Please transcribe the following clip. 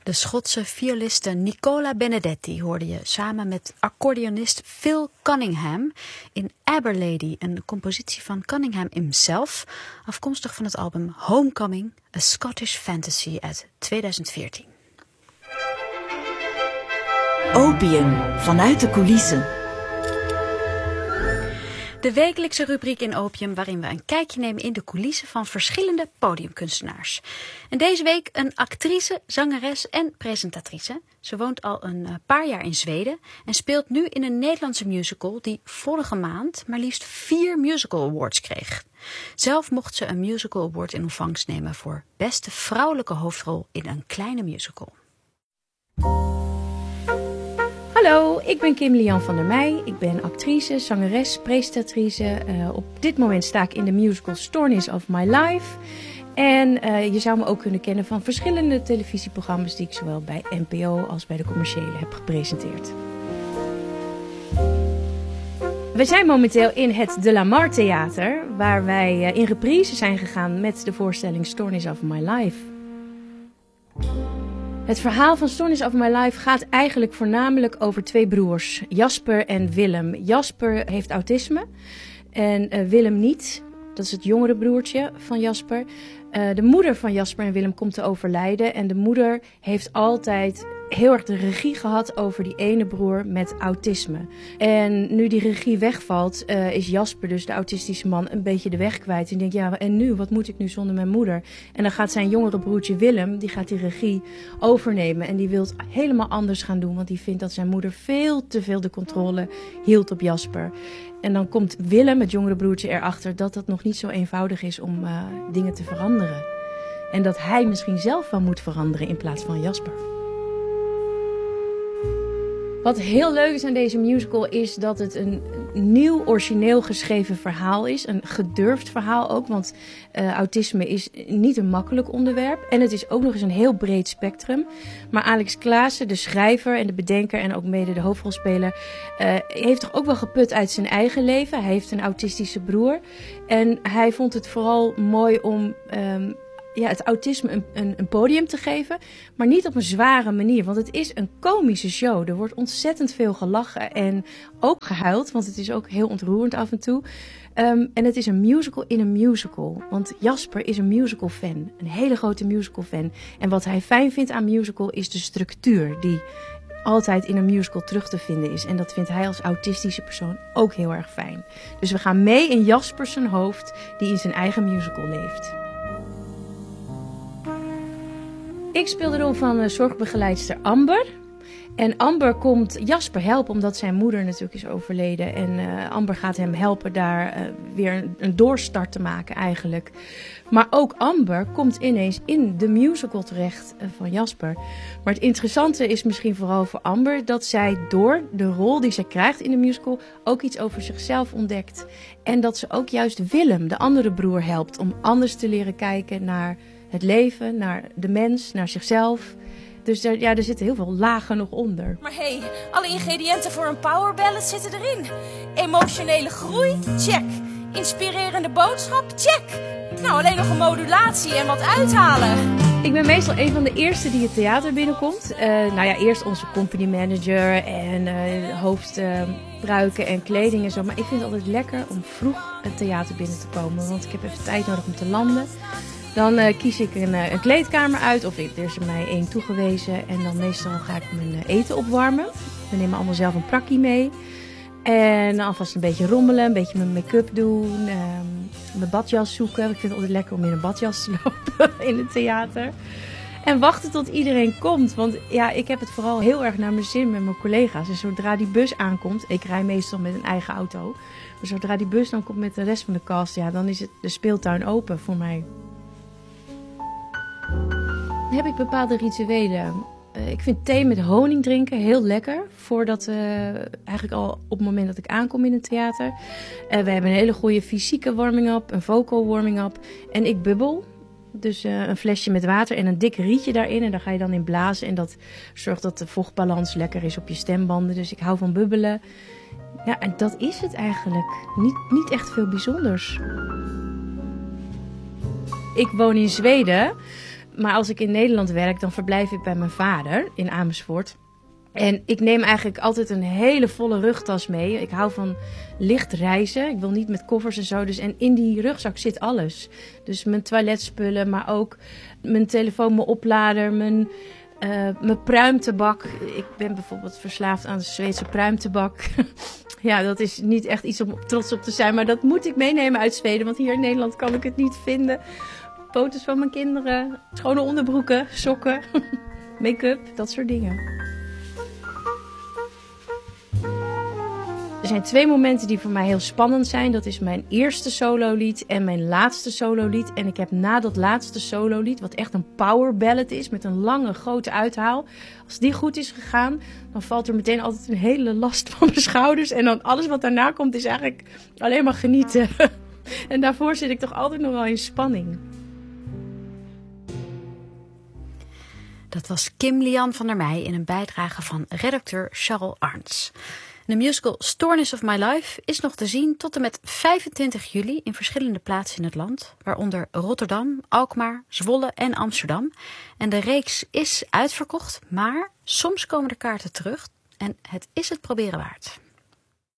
De Schotse violiste Nicola Benedetti hoorde je samen met accordeonist Phil Cunningham in Aberlady, een compositie van Cunningham himself, afkomstig van het album Homecoming, A Scottish Fantasy uit 2014. Opium, vanuit de coulissen. De wekelijkse rubriek in Opium waarin we een kijkje nemen in de coulissen van verschillende podiumkunstenaars. En deze week een actrice, zangeres en presentatrice. Ze woont al een paar jaar in Zweden en speelt nu in een Nederlandse musical die vorige maand maar liefst 4 musical awards kreeg. Zelf mocht ze een musical award in ontvangst nemen voor beste vrouwelijke hoofdrol in een kleine musical. Hallo, ik ben Kim Lian van der Meij. Ik ben actrice, zangeres, presentatrice. Op dit moment sta ik in de musical Stories of My Life. En je zou me ook kunnen kennen van verschillende televisieprogramma's die ik zowel bij NPO als bij de commerciële heb gepresenteerd. We zijn momenteel in het De La Mar Theater, waar wij in reprise zijn gegaan met de voorstelling Stories of My Life. Het verhaal van Stories of My Life gaat eigenlijk voornamelijk over 2 broers, Jasper en Willem. Jasper heeft autisme en Willem niet. Dat is het jongere broertje van Jasper. De moeder van Jasper en Willem komt te overlijden en de moeder heeft altijd heel erg de regie gehad over die ene broer met autisme. En nu die regie wegvalt, is Jasper, dus de autistische man, een beetje de weg kwijt. En denkt, ja, en nu? Wat moet ik nu zonder mijn moeder? En dan gaat zijn jongere broertje Willem, die gaat die regie overnemen. En die wil het helemaal anders gaan doen, want die vindt dat zijn moeder veel te veel de controle hield op Jasper. En dan komt Willem, het jongere broertje, erachter dat het nog niet zo eenvoudig is om dingen te veranderen. En dat hij misschien zelf wel moet veranderen in plaats van Jasper. Wat heel leuk is aan deze musical is dat het een nieuw, origineel geschreven verhaal is. Een gedurfd verhaal ook, want autisme is niet een makkelijk onderwerp. En het is ook nog eens een heel breed spectrum. Maar Alex Klaassen, de schrijver en de bedenker en ook mede de hoofdrolspeler, heeft toch ook wel geput uit zijn eigen leven. Hij heeft een autistische broer. En hij vond het vooral mooi om het autisme een podium te geven, maar niet op een zware manier, want het is een komische show. Er wordt ontzettend veel gelachen en ook gehuild, want het is ook heel ontroerend af en toe. En het is een musical in een musical, want Jasper is een musical fan, een hele grote musical fan. En wat hij fijn vindt aan musical is de structuur die altijd in een musical terug te vinden is. En dat vindt hij als autistische persoon ook heel erg fijn. Dus we gaan mee in Jasper zijn hoofd, die in zijn eigen musical leeft. Ik speel de rol van zorgbegeleidster Amber. En Amber komt Jasper helpen omdat zijn moeder natuurlijk is overleden. En Amber gaat hem helpen daar weer een doorstart te maken eigenlijk. Maar ook Amber komt ineens in de musical terecht van Jasper. Maar het interessante is misschien vooral voor Amber dat zij door de rol die zij krijgt in de musical ook iets over zichzelf ontdekt. En dat ze ook juist Willem, de andere broer, helpt om anders te leren kijken naar het leven, naar de mens, naar zichzelf. Dus er zitten heel veel lagen nog onder. Maar hey, alle ingrediënten voor een power ballad zitten erin. Emotionele groei? Check. Inspirerende boodschap? Check. Nou, alleen nog een modulatie en wat uithalen. Ik ben meestal een van de eerste die het theater binnenkomt. Eerst onze company manager en hoofdpruiken en kleding en zo. Maar ik vind het altijd lekker om vroeg het theater binnen te komen. Want ik heb even tijd nodig om te landen. Dan kies ik een kleedkamer uit of er is er mij 1 toegewezen. En dan meestal ga ik mijn eten opwarmen. We nemen allemaal zelf een prakkie mee. En alvast een beetje rommelen, een beetje mijn make-up doen. Mijn badjas zoeken. Ik vind het altijd lekker om in een badjas te lopen in het theater. En wachten tot iedereen komt. Want ja, ik heb het vooral heel erg naar mijn zin met mijn collega's. En zodra die bus aankomt, ik rij meestal met een eigen auto. Maar zodra die bus dan komt met de rest van de cast, ja, dan is het de speeltuin open voor mij. Dan heb ik bepaalde rituelen. Ik vind thee met honing drinken heel lekker. Voordat, eigenlijk al op het moment dat ik aankom in het theater. We hebben een hele goede fysieke warming-up, een vocal warming-up. En ik bubbel. Dus een flesje met water en een dik rietje daarin. En daar ga je dan in blazen. En dat zorgt dat de vochtbalans lekker is op je stembanden. Dus ik hou van bubbelen. Ja, en dat is het eigenlijk. Niet echt veel bijzonders. Ik woon in Zweden. Maar als ik in Nederland werk, dan verblijf ik bij mijn vader in Amersfoort. En ik neem eigenlijk altijd een hele volle rugtas mee. Ik hou van licht reizen. Ik wil niet met koffers en zo. En in die rugzak zit alles. Dus mijn toiletspullen, maar ook mijn telefoon, mijn oplader, mijn pruimtebak. Ik ben bijvoorbeeld verslaafd aan de Zweedse pruimtebak. Ja, dat is niet echt iets om trots op te zijn. Maar dat moet ik meenemen uit Zweden. Want hier in Nederland kan ik het niet vinden. Foto's van mijn kinderen. Schone onderbroeken, sokken, make-up, dat soort dingen. Er zijn 2 momenten die voor mij heel spannend zijn. Dat is mijn eerste sololied en mijn laatste sololied. En ik heb na dat laatste sololied, wat echt een power ballad is, met een lange, grote uithaal. Als die goed is gegaan, dan valt er meteen altijd een hele last van mijn schouders. En dan alles wat daarna komt is eigenlijk alleen maar genieten. En daarvoor zit ik toch altijd nog wel in spanning. Dat was Kim Lian van der Meij in een bijdrage van redacteur Charles Arns. De musical Stoornis of My Life is nog te zien tot en met 25 juli in verschillende plaatsen in het land, waaronder Rotterdam, Alkmaar, Zwolle en Amsterdam. En de reeks is uitverkocht, maar soms komen de kaarten terug en het is het proberen waard.